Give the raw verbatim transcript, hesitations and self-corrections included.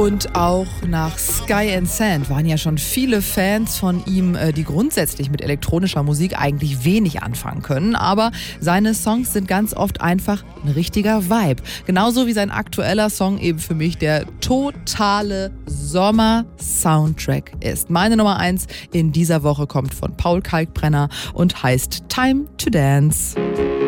Und auch nach Sky and Sand waren ja schon viele Fans von ihm, die grundsätzlich mit elektronischer Musik eigentlich wenig anfangen können. Aber seine Songs sind ganz oft einfach ein richtiger Vibe. Genauso wie sein aktueller Song eben für mich der totale Sommer-Soundtrack ist. Meine Nummer eins in dieser Woche kommt von Paul Kalkbrenner und heißt Time to Dance.